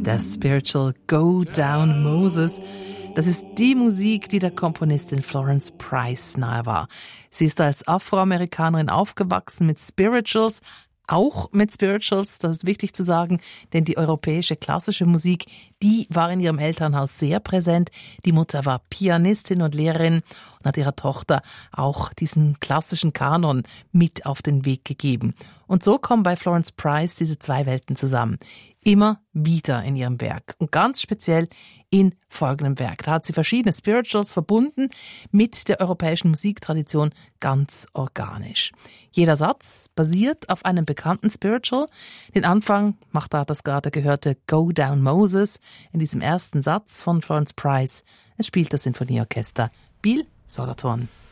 der Spiritual Go Down Moses. Das ist die Musik, die der Komponistin Florence Price nahe war. Sie ist als Afroamerikanerin aufgewachsen mit Spirituals, auch mit Spirituals, das ist wichtig zu sagen, denn die europäische klassische Musik, die war in ihrem Elternhaus sehr präsent. Die Mutter war Pianistin und Lehrerin und hat ihrer Tochter auch diesen klassischen Kanon mit auf den Weg gegeben. Und so kommen bei Florence Price diese zwei Welten zusammen. Immer wieder in ihrem Werk und ganz speziell in folgendem Werk. Da hat sie verschiedene Spirituals verbunden mit der europäischen Musiktradition ganz organisch. Jeder Satz basiert auf einem bekannten Spiritual. Den Anfang macht da das gerade gehörte Go Down Moses in diesem ersten Satz von Florence Price. Es spielt das Sinfonieorchester Biel Solothurn.